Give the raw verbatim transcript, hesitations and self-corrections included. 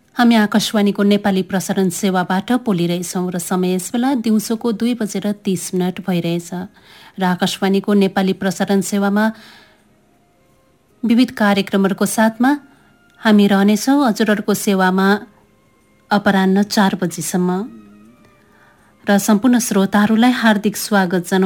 हामी आकाशवाणीको नेपाली प्रसारण सेवाबाट बोलिरहेछौँ र समय यस बेला दिउँसोको दुई बजेर तीस मिनट भइरहेछ र आकाशवाणीको नेपाली प्रसारण सेवामा विविध कार्यक्रमहरूको साथमा हामी रहनेछौँ हजुरहरूको सेवामा अपराह्न चार बजीसम्म र सम्पूर्ण श्रोताहरूलाई हार्दिक स्वागत जनाउँछु।